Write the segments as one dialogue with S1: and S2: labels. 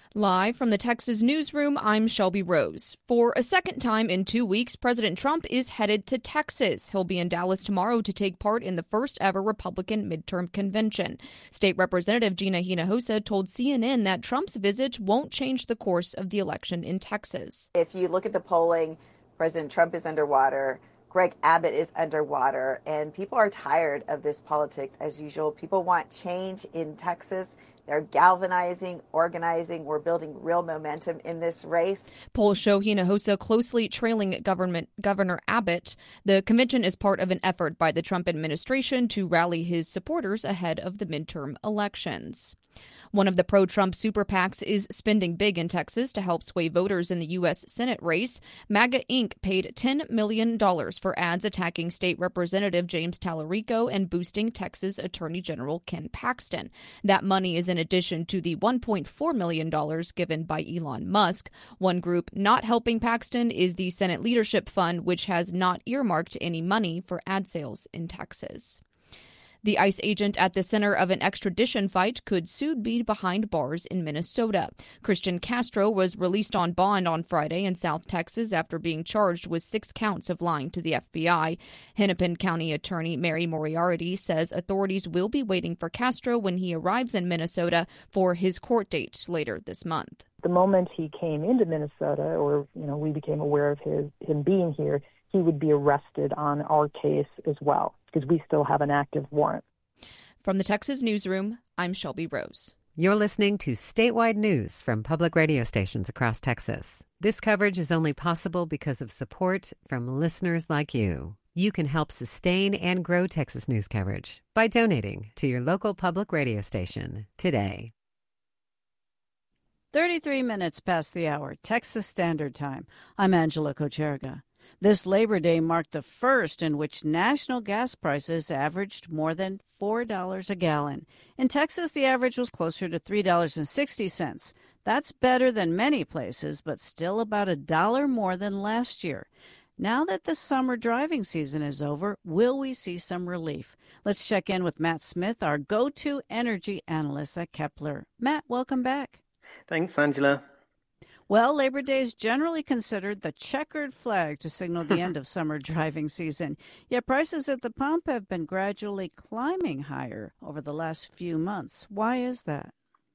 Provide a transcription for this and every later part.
S1: Live from the Texas newsroom, I'm Shelby Rose. For a second time in 2 weeks, President Trump is headed to Texas. He'll be in Dallas tomorrow to take part in the first ever Republican midterm convention. State Representative Gina Hinojosa told CNN that Trump's visit won't change the course of the election in Texas.
S2: If you look at the polling, President Trump is underwater. Greg Abbott is underwater, and people are tired of this politics as usual. People want change in Texas. They're galvanizing, organizing. We're building real momentum in this race.
S1: Polls show Hinojosa closely trailing Governor Abbott. The convention is part of an effort by the Trump administration to rally his supporters ahead of the midterm elections. One of the pro-Trump super PACs is spending big in Texas to help sway voters in the U.S. Senate race. MAGA Inc. paid $10 million for ads attacking State Representative James Tallarico and boosting Texas Attorney General Ken Paxton. That money is in addition to the $1.4 million given by Elon Musk. One group not helping Paxton is the Senate Leadership Fund, which has not earmarked any money for ad sales in Texas. The ICE agent at the center of an extradition fight could soon be behind bars in Minnesota. Christian Castro was released on bond on Friday in South Texas after being charged with 6 counts of lying to the FBI. Hennepin County Attorney Mary Moriarty says authorities will be waiting for Castro when he arrives in Minnesota for his court date later this month.
S3: The moment he came into Minnesota, or we became aware of him being here, he would be arrested on our case as well, because we still have an active warrant.
S1: From the Texas newsroom, I'm Shelby Rose.
S4: You're listening to statewide news from public radio stations across Texas. This coverage is only possible because of support from listeners like you. You can help sustain and grow Texas news coverage by donating to your local public radio station today.
S5: 33 minutes past the hour, Texas Standard Time. I'm Angela Kocherga. This Labor Day marked the first in which national gas prices averaged more than $4 a gallon. In Texas, the average was closer to $3.60. That's better than many places, but still about $1 more than last year. Now that the summer driving season is over, will we see some relief? Let's check in with Matt Smith, our go-to energy analyst at Kepler. Matt, welcome back.
S6: Thanks, Angela.
S5: Well, Labor Day is generally considered the checkered flag to signal the end of summer driving season. Yet prices at the pump have been gradually climbing higher over the last few months. Why is that?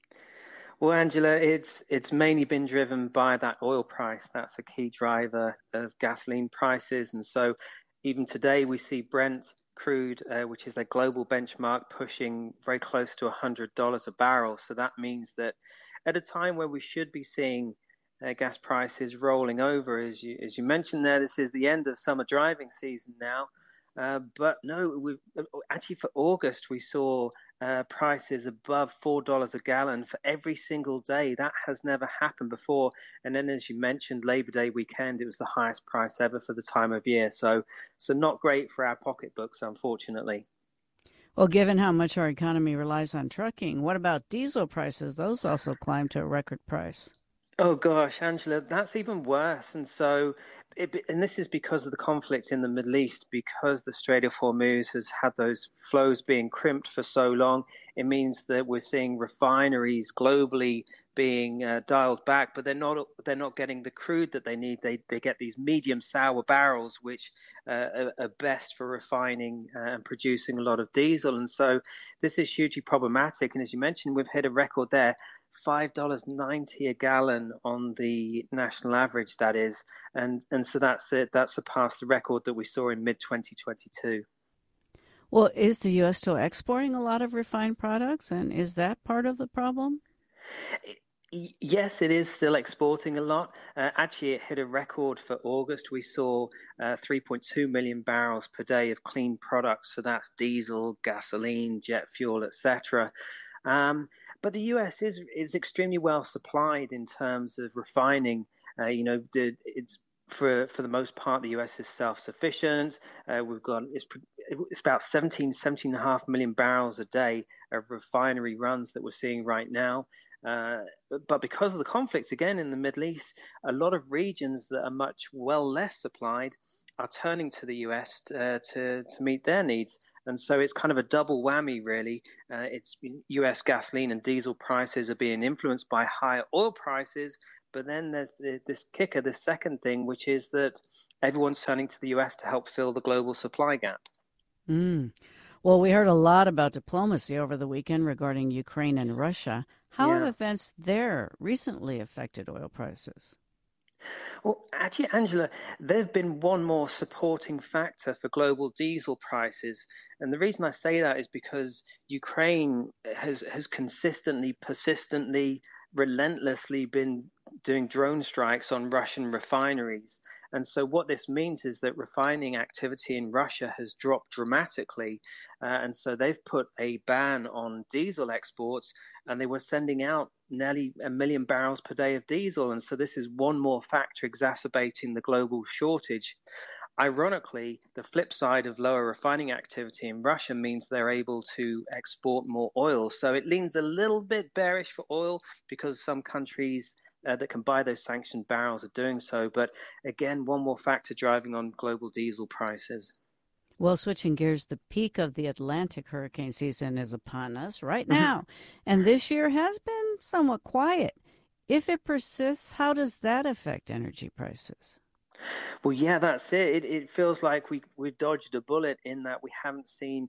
S6: Well, Angela, it's mainly been driven by that oil price. That's a key driver of gasoline prices. And so even today we see Brent crude, which is their global benchmark, pushing very close to $100 a barrel. So that means that at a time where we should be seeing gas prices rolling over, as you mentioned there, this is the end of summer driving season now. But no, actually for August, we saw prices above $4 a gallon for every single day. That has never happened before. And then, as you mentioned, Labor Day weekend, it was the highest price ever for the time of year. So not great for our pocketbooks, unfortunately.
S5: Well, given how much our economy relies on trucking, what about diesel prices? Those also climbed to a record price.
S6: Oh, gosh, Angela, that's even worse. And so, and this is because of the conflict in the Middle East, because the Strait of Hormuz has had those flows being crimped for so long. It means that we're seeing refineries globally being dialed back, but they're not getting the crude that they need. They get these medium sour barrels, which are best for refining and producing a lot of diesel. And so this is hugely problematic. And as you mentioned, we've hit a record there, $5.90 a gallon on the national average, that is. And so that's it. That surpassed the record that we saw in mid-2022.
S5: Well, is the U.S. still exporting a lot of refined products? And is that part of the problem?
S6: Yes, it is still exporting a lot. Actually, it hit a record for August. We saw 3.2 million barrels per day of clean products. So that's diesel, gasoline, jet fuel, etc. But the U.S. is extremely well supplied in terms of refining. It's for the most part, the U.S. is self-sufficient. It's about 17.5 million barrels a day of refinery runs that we're seeing right now. But because of the conflict, again, in the Middle East, a lot of regions that are much less supplied are turning to the U.S. to meet their needs. And so it's kind of a double whammy, really. It's U.S. gasoline and diesel prices are being influenced by higher oil prices. But then there's this kicker, the second thing, which is that everyone's turning to the U.S. to help fill the global supply gap.
S5: Well, we heard a lot about diplomacy over the weekend regarding Ukraine and Russia. How have events there recently affected oil prices?
S6: Well, actually, Angela, there's been one more supporting factor for global diesel prices. And the reason I say that is because Ukraine has consistently, persistently, relentlessly been doing drone strikes on Russian refineries. And so what this means is that refining activity in Russia has dropped dramatically. And so they've put a ban on diesel exports, and they were sending out nearly 1 million barrels per day of diesel. And so this is one more factor exacerbating the global shortage. Ironically, the flip side of lower refining activity in Russia means they're able to export more oil. So it leans a little bit bearish for oil because some countries that can buy those sanctioned barrels are doing so. But again, one more factor driving on global diesel prices. Well,
S5: switching gears, the peak of the Atlantic hurricane season is upon us right now. And this year has been somewhat quiet. If it persists, how does that affect energy prices?
S6: Well, yeah, that's it. It feels like we've dodged a bullet in that we haven't seen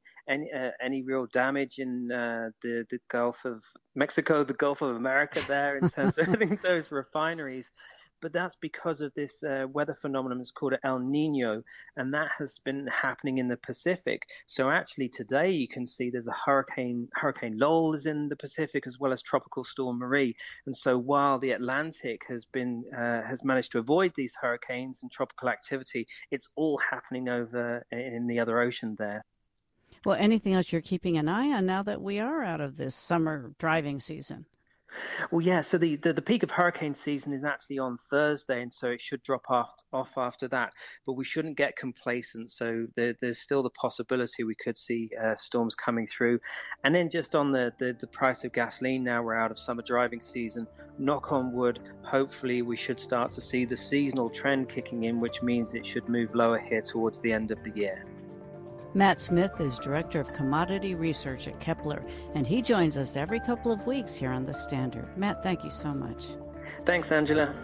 S6: any real damage in the Gulf of Mexico, the Gulf of America there in terms of those refineries. But that's because of this weather phenomenon. It's called El Nino, and that has been happening in the Pacific. So actually today you can see there's a Hurricane Lowell is in the Pacific, as well as Tropical Storm Marie. And so while the Atlantic has managed to avoid these hurricanes and tropical activity, it's all happening over in the other ocean there.
S5: Well, anything else you're keeping an eye on now that we are out of this summer driving season?
S6: Well, yeah, so the peak of hurricane season is actually on Thursday, and so it should drop off after that. But we shouldn't get complacent, so there's still the possibility we could see storms coming through. And then just on the price of gasoline, now we're out of summer driving season, knock on wood, hopefully we should start to see the seasonal trend kicking in, which means it should move lower here towards the end of the year.
S5: Matt Smith is Director of Commodity Research at Kepler, and he joins us every couple of weeks here on The Standard. Matt, thank you so much.
S6: Thanks, Angela.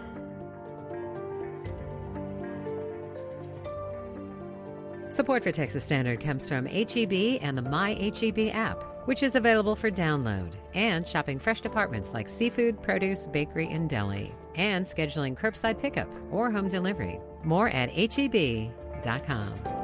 S4: Support for Texas Standard comes from H-E-B and the My H-E-B app, which is available for download, and shopping fresh departments like seafood, produce, bakery, and deli, and scheduling curbside pickup or home delivery. More at HEB.com.